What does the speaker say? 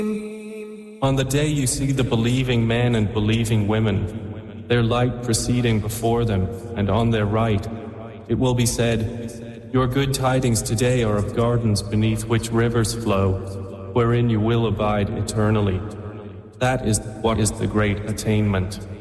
On the day you see the believing men and believing women, their light proceeding before them and on their right, it will be said, "Your good tidings today are of gardens beneath which rivers flow, wherein you will abide eternally." That is what is the great attainment.